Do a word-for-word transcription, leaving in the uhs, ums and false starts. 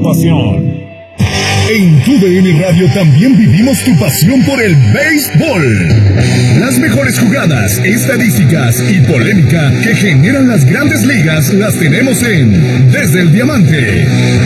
situación. En Tu D N Radio también vivimos tu pasión por el béisbol. Las mejores jugadas, estadísticas y polémica que generan las grandes ligas las tenemos en Desde el Diamante.